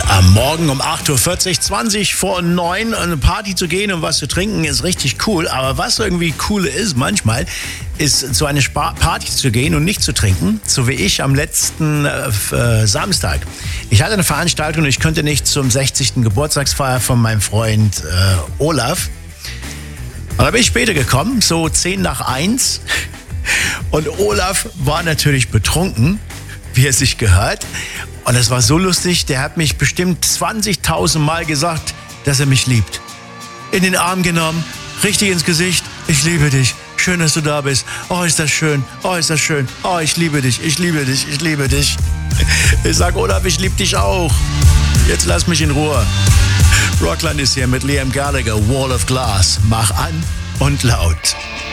Am Morgen um 8.40 Uhr, 20 vor 9, eine Party zu gehen und was zu trinken, ist richtig cool. Aber was irgendwie cool ist manchmal, ist zu einer Party zu gehen und nicht zu trinken. So wie ich am letzten Samstag. Ich hatte eine Veranstaltung und ich konnte nicht zum 60. Geburtstagsfeier von meinem Freund Olaf. Und da bin ich später gekommen, so 10 nach 1. Und Olaf war natürlich betrunken, wie es sich gehört. Und es war so lustig, der hat mich bestimmt 20.000 Mal gesagt, dass er mich liebt. In den Arm genommen, richtig ins Gesicht. Ich liebe dich. Schön, dass du da bist. Oh, ist das schön. Oh, ist das schön. Oh, ich liebe dich. Ich liebe dich. Ich liebe dich. Ich sag, Olaf, ich liebe dich auch. Jetzt lass mich in Ruhe. Rockland ist hier mit Liam Gallagher, Wall of Glass. Mach an und laut.